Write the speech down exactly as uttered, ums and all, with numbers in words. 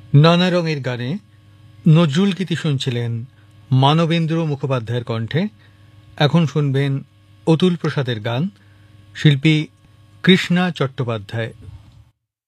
নানা রঙের গানে নজরুল গীতি শুনছিলেন মানবেন্দ্র মুখোপাধ্যায়ের কণ্ঠে। এখন শুনবেন অতুল প্রসাদের গান, শিল্পী কৃষ্ণা চট্টোপাধ্যায়।